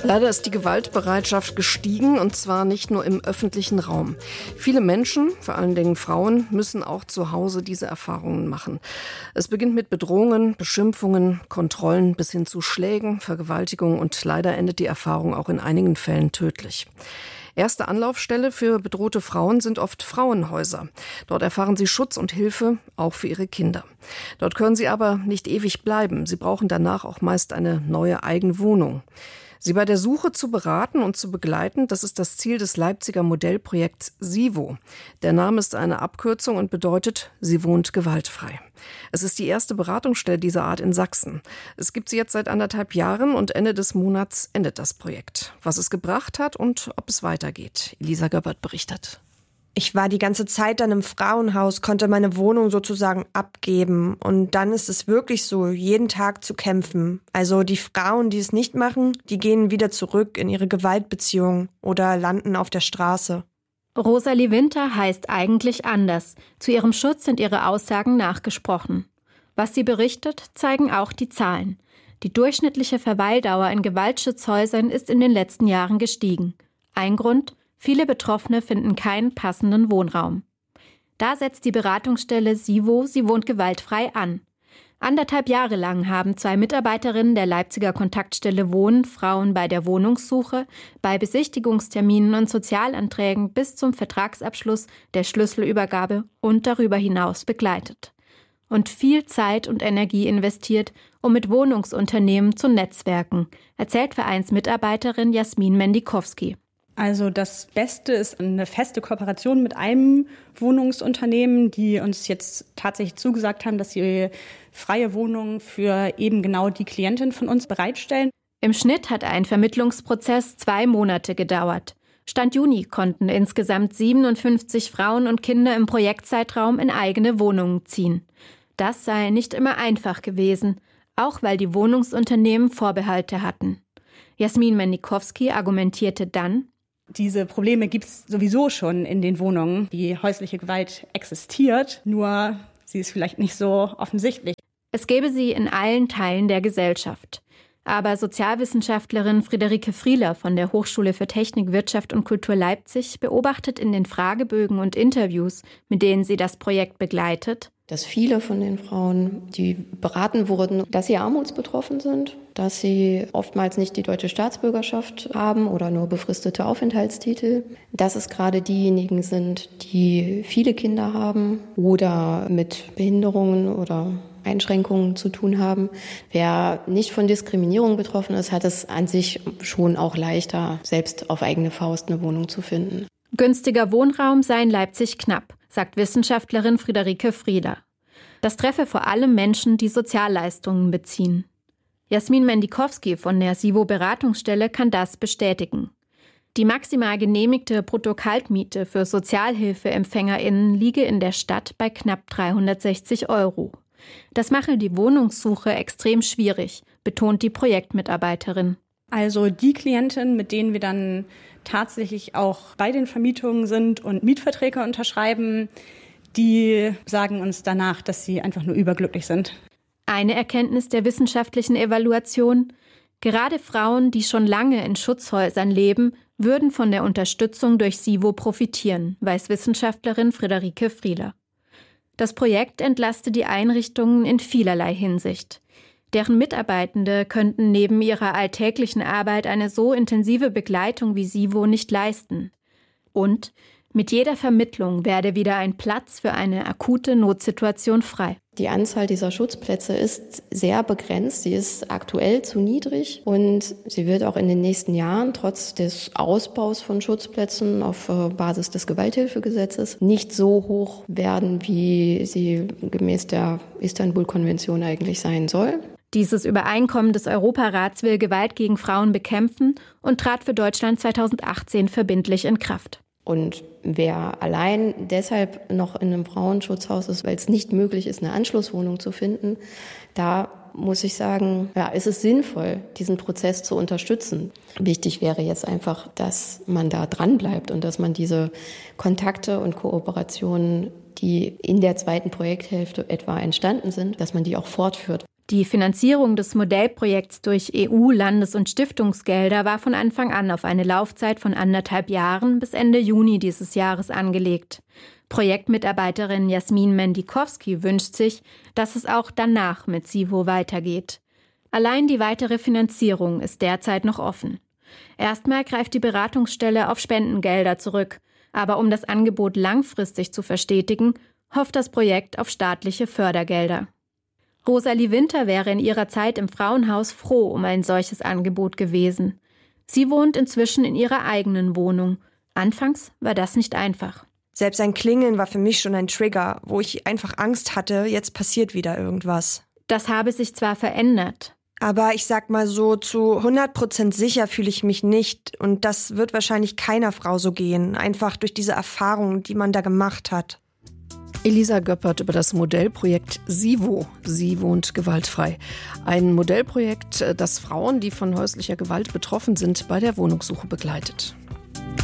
Leider ist die Gewaltbereitschaft gestiegen, und zwar nicht nur im öffentlichen Raum. Viele Menschen, vor allen Dingen Frauen, müssen auch zu Hause diese Erfahrungen machen. Es beginnt mit Bedrohungen, Beschimpfungen, Kontrollen bis hin zu Schlägen, Vergewaltigungen, und leider endet die Erfahrung auch in einigen Fällen tödlich. Erste Anlaufstelle für bedrohte Frauen sind oft Frauenhäuser. Dort erfahren sie Schutz und Hilfe, auch für ihre Kinder. Dort können sie aber nicht ewig bleiben. Sie brauchen danach auch meist eine neue eigene Wohnung. Sie bei der Suche zu beraten und zu begleiten, das ist das Ziel des Leipziger Modellprojekts SIVO. Der Name ist eine Abkürzung und bedeutet, sie wohnt gewaltfrei. Es ist die erste Beratungsstelle dieser Art in Sachsen. Es gibt sie jetzt seit 1,5 Jahren und Ende des Monats endet das Projekt. Was es gebracht hat und ob es weitergeht. Elisa Göbbert berichtet. Ich war die ganze Zeit dann im Frauenhaus, konnte meine Wohnung sozusagen abgeben. Und dann ist es wirklich so, jeden Tag zu kämpfen. Also die Frauen, die es nicht machen, die gehen wieder zurück in ihre Gewaltbeziehung oder landen auf der Straße. Rosalie Winter heißt eigentlich anders. Zu ihrem Schutz sind ihre Aussagen nachgesprochen. Was sie berichtet, zeigen auch die Zahlen. Die durchschnittliche Verweildauer in Gewaltschutzhäusern ist in den letzten Jahren gestiegen. Ein Grund: viele Betroffene finden keinen passenden Wohnraum. Da setzt die Beratungsstelle SIVO, sie wohnt gewaltfrei, an. 1,5 Jahre lang haben 2 Mitarbeiterinnen der Leipziger Kontaktstelle Wohnen Frauen bei der Wohnungssuche, bei Besichtigungsterminen und Sozialanträgen bis zum Vertragsabschluss, der Schlüsselübergabe und darüber hinaus begleitet. Und viel Zeit und Energie investiert, um mit Wohnungsunternehmen zu netzwerken, erzählt Vereinsmitarbeiterin Jasmin Mendikowski. Also das Beste ist eine feste Kooperation mit einem Wohnungsunternehmen, die uns jetzt tatsächlich zugesagt haben, dass sie freie Wohnungen für eben genau die Klientin von uns bereitstellen. Im Schnitt hat ein Vermittlungsprozess 2 Monate gedauert. Stand Juni konnten insgesamt 57 Frauen und Kinder im Projektzeitraum in eigene Wohnungen ziehen. Das sei nicht immer einfach gewesen, auch weil die Wohnungsunternehmen Vorbehalte hatten. Jasmin Mendikowski argumentierte dann: Diese Probleme gibt es sowieso schon in den Wohnungen. Die häusliche Gewalt existiert, nur sie ist vielleicht nicht so offensichtlich. Es gäbe sie in allen Teilen der Gesellschaft. Aber Sozialwissenschaftlerin Friederike Frieler von der Hochschule für Technik, Wirtschaft und Kultur Leipzig beobachtet in den Fragebögen und Interviews, mit denen sie das Projekt begleitet, dass viele von den Frauen, die beraten wurden, dass sie armutsbetroffen sind, dass sie oftmals nicht die deutsche Staatsbürgerschaft haben oder nur befristete Aufenthaltstitel, dass es gerade diejenigen sind, die viele Kinder haben oder mit Behinderungen oder Einschränkungen zu tun haben. Wer nicht von Diskriminierung betroffen ist, hat es an sich schon auch leichter, selbst auf eigene Faust eine Wohnung zu finden. Günstiger Wohnraum sei in Leipzig knapp, sagt Wissenschaftlerin Friederike Frieler. Das treffe vor allem Menschen, die Sozialleistungen beziehen. Jasmin Mendikowski von der SIVO-Beratungsstelle kann das bestätigen. Die maximal genehmigte Brutto-Kaltmiete für SozialhilfeempfängerInnen liege in der Stadt bei knapp 360 €. Das mache die Wohnungssuche extrem schwierig, betont die Projektmitarbeiterin. Also die Klientinnen, mit denen wir dann tatsächlich auch bei den Vermietungen sind und Mietverträge unterschreiben, die sagen uns danach, dass sie einfach nur überglücklich sind. Eine Erkenntnis der wissenschaftlichen Evaluation: Gerade Frauen, die schon lange in Schutzhäusern leben, würden von der Unterstützung durch SIVO profitieren, weiß Wissenschaftlerin Friederike Frieler. Das Projekt entlaste die Einrichtungen in vielerlei Hinsicht. Deren Mitarbeitende könnten neben ihrer alltäglichen Arbeit eine so intensive Begleitung wie SIVO nicht leisten. Und mit jeder Vermittlung werde wieder ein Platz für eine akute Notsituation frei. Die Anzahl dieser Schutzplätze ist sehr begrenzt. Sie ist aktuell zu niedrig und sie wird auch in den nächsten Jahren trotz des Ausbaus von Schutzplätzen auf Basis des Gewalthilfegesetzes nicht so hoch werden, wie sie gemäß der Istanbul-Konvention eigentlich sein soll. Dieses Übereinkommen des Europarats will Gewalt gegen Frauen bekämpfen und trat für Deutschland 2018 verbindlich in Kraft. Und wer allein deshalb noch in einem Frauenschutzhaus ist, weil es nicht möglich ist, eine Anschlusswohnung zu finden, da muss ich sagen, ja, ist es sinnvoll, diesen Prozess zu unterstützen. Wichtig wäre jetzt einfach, dass man da dran bleibt und dass man diese Kontakte und Kooperationen, die in der zweiten Projekthälfte etwa entstanden sind, dass man die auch fortführt. Die Finanzierung des Modellprojekts durch EU-, Landes- und Stiftungsgelder war von Anfang an auf eine Laufzeit von 1,5 Jahren bis Ende Juni dieses Jahres angelegt. Projektmitarbeiterin Jasmin Mendikowski wünscht sich, dass es auch danach mit SIVO weitergeht. Allein die weitere Finanzierung ist derzeit noch offen. Erstmal greift die Beratungsstelle auf Spendengelder zurück, aber um das Angebot langfristig zu verstetigen, hofft das Projekt auf staatliche Fördergelder. Rosalie Winter wäre in ihrer Zeit im Frauenhaus froh um ein solches Angebot gewesen. Sie wohnt inzwischen in ihrer eigenen Wohnung. Anfangs war das nicht einfach. Selbst ein Klingeln war für mich schon ein Trigger, wo ich einfach Angst hatte, jetzt passiert wieder irgendwas. Das habe sich zwar verändert. Aber ich sag mal so, zu 100% sicher fühle ich mich nicht. Und das wird wahrscheinlich keiner Frau so gehen. Einfach durch diese Erfahrung, die man da gemacht hat. Elisa Göppert über das Modellprojekt SIVO. Sie wohnt gewaltfrei. Ein Modellprojekt, das Frauen, die von häuslicher Gewalt betroffen sind, bei der Wohnungssuche begleitet.